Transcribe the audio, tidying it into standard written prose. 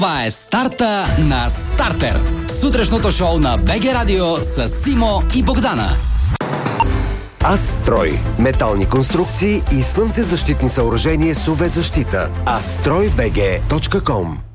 Това е старта на Стартер. Сутрешното шоу на БГ Радио с Симо и Богдана. Астрой. Метални конструкции и слънцезащитни съоръжения с UV защита. astroybg.com